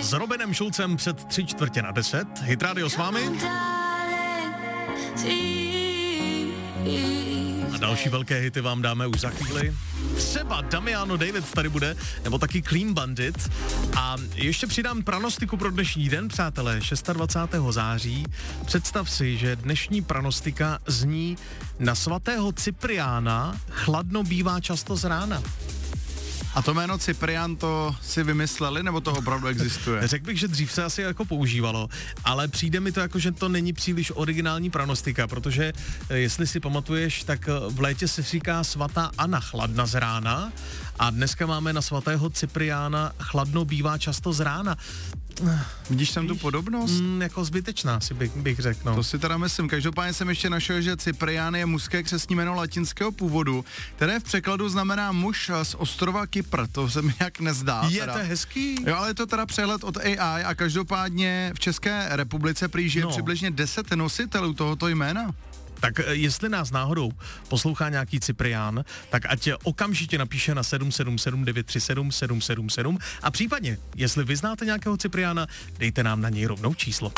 s Robinem Schulzem před 9:45. Hit Radio s vámi. A další velké hity vám dáme už za chvíli. Třeba Damiano David tady bude, nebo taky Clean Bandit. A ještě přidám pranostiku pro dnešní den, přátelé, 26. září. Představ si, že dnešní pranostika zní: na svatého Cypriána chladno bývá často z rána. A to jméno Cyprián to si vymysleli, nebo to opravdu existuje? Řekl bych, že dřív se asi jako používalo, ale přijde mi to jako, že to není příliš originální pranostika, protože jestli si pamatuješ, tak v létě se říká svatá Anna chladna z rána a dneska máme na svatého Cypriána chladno bývá často z rána. Vidíš tam tu podobnost? Jako zbytečná, si bych řekl. No. To si teda myslím. Každopádně jsem ještě našel, že Cyprián je mužské křestní jméno latinského původu, které v překladu znamená muž z ostrova Kypr. To se mi jak nezdá. Je to hezký. Jo, ale je to teda přehled od AI a každopádně v České republice prý žije přibližně 10 nositelů tohoto jména. Tak jestli nás náhodou poslouchá nějaký Cyprián, tak ať okamžitě napíše na 777 937 777 a případně, jestli vy znáte nějakého Cypriána, dejte nám na něj rovnou číslo.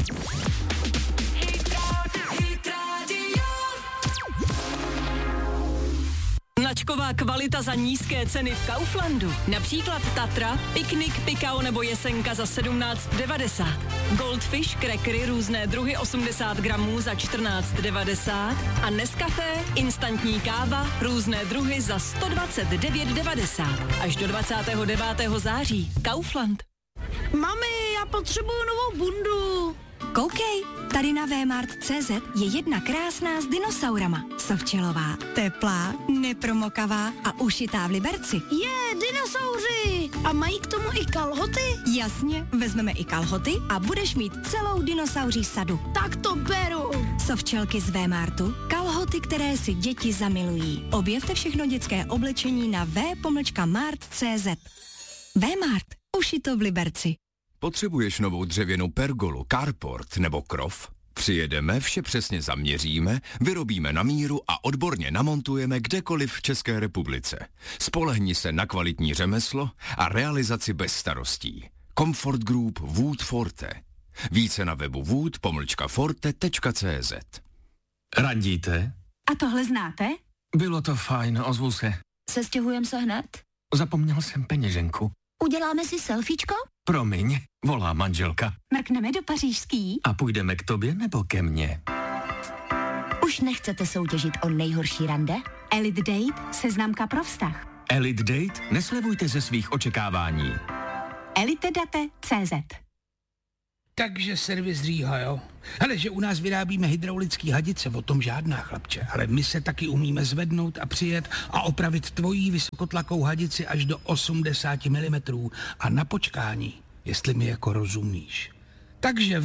Značková kvalita za nízké ceny v Kauflandu. Například Tatra, Piknik, Pikao nebo Jesenka za 17,90. Goldfish, crackery, různé druhy 80 gramů za 14,90. A Nescafé, instantní káva, různé druhy za 129,90. Až do 29. září. Kaufland. Mami, já potřebuju novou bundu. Koukej, tady na Vmart.cz je jedna krásná s dinosaurama. Sovčelová, teplá, nepromokavá a ušitá v Liberci. Dinosauři! A mají k tomu i kalhoty? Jasně, vezmeme i kalhoty a budeš mít celou dinosauří sadu. Tak to beru! Sovčelky z Vmartu, kalhoty, které si děti zamilují. Objevte všechno dětské oblečení na v.mart.cz. Vmart, ušito v Liberci. Potřebuješ novou dřevěnou pergolu, carport nebo krov? Přijedeme, vše přesně zaměříme, vyrobíme na míru a odborně namontujeme kdekoliv v České republice. Spolehni se na kvalitní řemeslo a realizaci bez starostí. Comfort Group Wood Forte. Více na webu wood-forte.cz. Radíte? A tohle znáte? Bylo to fajn, ozvu se. Sestěhujem se hned? Zapomněl jsem peněženku. Uděláme si selfiečko? Promiň, volá manželka. Mrkneme do pařížský? A půjdeme k tobě nebo ke mně? Už nechcete soutěžit o nejhorší rande? Elite Date, seznamka pro vztah. Elite Date? Neslevujte ze svých očekávání. elitedate.cz. Takže servis Říha, jo? Hele, že u nás vyrábíme hydraulický hadice, o tom žádná, chlapče. Ale my se taky umíme zvednout a přijet a opravit tvojí vysokotlakou hadici až do 80 mm a na počkání, jestli mi jako rozumíš. Takže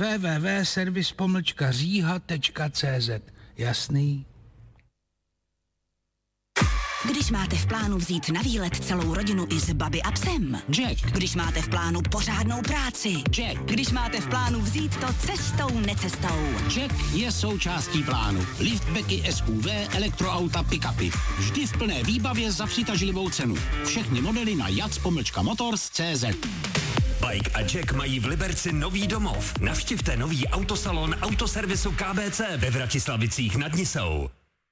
www.servis-říha.cz. Jasný? Když máte v plánu vzít na výlet celou rodinu i s babi a psem. Jack. Když máte v plánu pořádnou práci. Jack. Když máte v plánu vzít to cestou, necestou. Jack je součástí plánu. Liftbacky, SUV, elektroauta, pick-upy. Vždy v plné výbavě za přitažlivou cenu. Všechny modely na jac-motors.cz. Bike a Jack mají v Liberci nový domov. Navštivte nový autosalon autoservisu KBC ve Vratislavicích nad Nisou.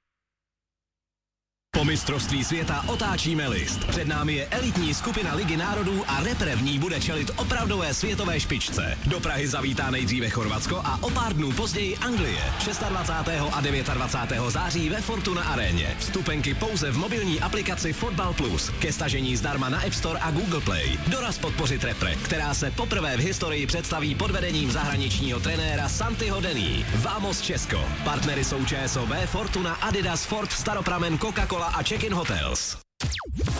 Po mistrovství světa otáčíme list. Před námi je elitní skupina Ligy národů a repre v ní bude čelit opravdové světové špičce. Do Prahy zavítá nejdříve Chorvatsko a o pár dnů později Anglie. 26. a 29. září ve Fortuna aréně. Vstupenky pouze v mobilní aplikaci Fotbal Plus. Ke stažení zdarma na App Store a Google Play. Doraz podpořit repre, která se poprvé v historii představí pod vedením zahraničního trenéra Santiho Denny. Vamos Česko. Partnery jsou ČSOB, Fortuna, Adidas, Ford, Staropramen, Coca-Cola a Check-in Hotels.